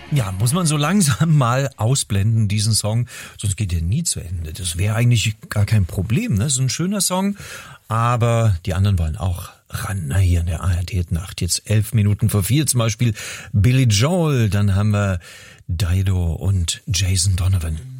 Ja, muss man so langsam mal ausblenden, diesen Song, sonst geht der nie zu Ende. Das wäre eigentlich gar kein Problem, ne? Das ist ein schöner Song, aber die anderen wollen auch ran. Na, hier in der ARD-Nacht, jetzt 4:11 zum Beispiel Billy Joel, dann haben wir Dido und Jason Donovan.